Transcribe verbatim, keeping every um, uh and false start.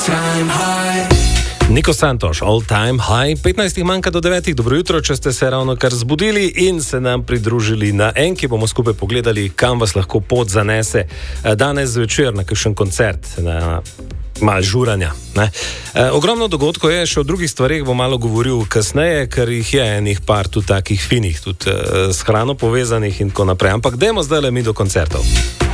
Niko Santoš, All Time High, petnajstih manjka do devetih. Dobro jutro, če ste se ravno kar zbudili in se nam pridružili na Enki, bomo skupaj pogledali, kam vas lahko pot zanese danes zvečer na kakšen koncert, na malo žuranja. Ne? E, ogromno dogodkov je, še o drugih stvarih bom malo govoril kasneje, ker jih je enih par tudi takih finih, tudi e, s hrano povezanih in tako naprej. Ampak dajmo zdaj le mi do koncertov.